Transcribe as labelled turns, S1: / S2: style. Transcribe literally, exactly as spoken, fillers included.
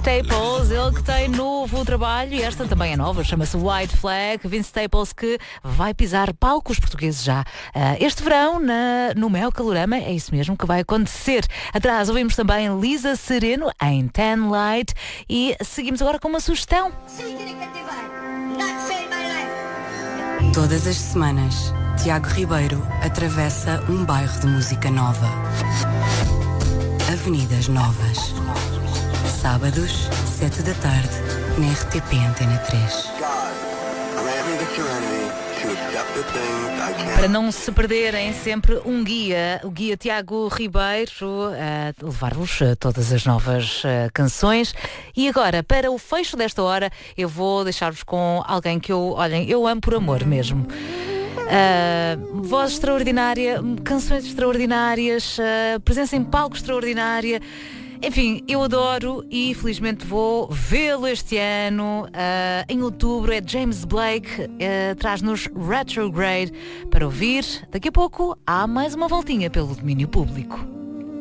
S1: Staples, ele que tem novo trabalho e esta também é nova, chama-se White Flag. Vince Staples que vai pisar palcos portugueses já uh, este verão na, no Mel Calorama, é isso mesmo que vai acontecer. Atrás ouvimos também Lisa Sereno em Tan Light e seguimos agora com uma sugestão.
S2: Todas as semanas, Tiago Ribeiro atravessa um bairro de música nova. Avenidas Novas. Sábados, sete da tarde, na R T P Antena três.
S1: Para não se perderem, sempre um guia, o guia Tiago Ribeiro, a levar-vos todas as novas uh, canções. E agora, para o fecho desta hora, eu vou deixar-vos com alguém que eu, olhem, eu amo por amor mesmo. Uh, voz extraordinária, canções extraordinárias, uh, presença em palco extraordinária. Enfim, eu adoro e felizmente vou vê-lo este ano. Uh, em outubro é James Blake, uh, traz-nos Retrograde para ouvir. Daqui a pouco há mais uma voltinha pelo domínio público.